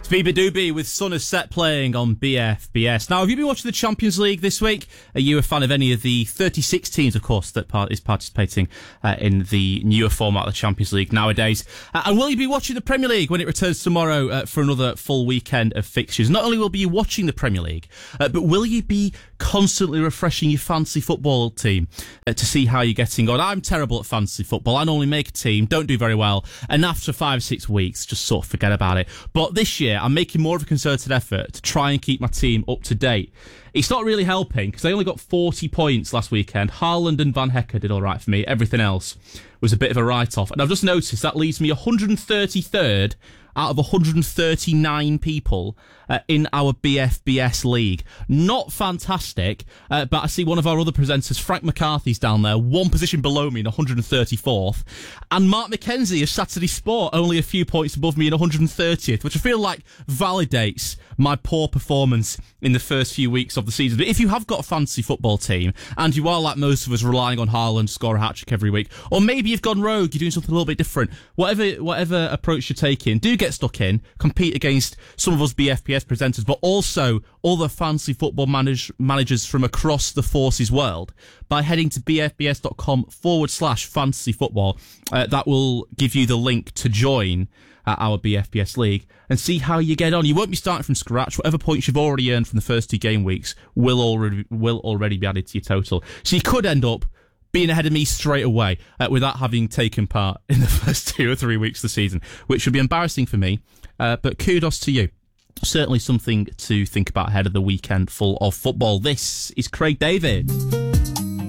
Biba Doobie with Son of Set playing on BFBS. Now, have you been watching the Champions League this week? Are you a fan of any of the 36 teams, of course, that is participating in the newer format of the Champions League nowadays? And will you be watching the Premier League when it returns tomorrow for another full weekend of fixtures? Not only will you be watching the Premier League, but will you be constantly refreshing your fantasy football team to see how you're getting on? I'm terrible at fantasy football. I normally make a team, don't do very well, and after 5 or 6 weeks, just sort of forget about it. But this year, I'm making more of a concerted effort to try and keep my team up to date. It's not really helping because I only got 40 points last weekend. Haaland and Van Hecke did all right for me. Everything else was a bit of a write-off. And I've just noticed that leaves me 133rd out of 139 people in our BFBS league. Not fantastic, but I see one of our other presenters, Frank McCarthy's down there, one position below me in 134th. And Mark McKenzie of Saturday Sport, only a few points above me in 130th, which I feel like validates my poor performance in the first few weeks of the season. But if you have got a fantasy football team, and you are like most of us relying on Haaland to score a hat-trick every week, or maybe you've gone rogue, you're doing something a little bit different, whatever approach you're taking, do get stuck in, compete against some of us BFPS presenters, but also other fantasy football managers from across the Forces world by heading to bfbs.com/fantasy football. That will give you the link to join our BFBS league and see how you get on. You won't be starting from scratch. Whatever points you've already earned from the first 2 game weeks will already be added to your total. So you could end up being ahead of me straight away without having taken part in the first 2 or 3 weeks of the season, which would be embarrassing for me, but kudos to you. Certainly something to think about ahead of the weekend full of football. This is Craig David.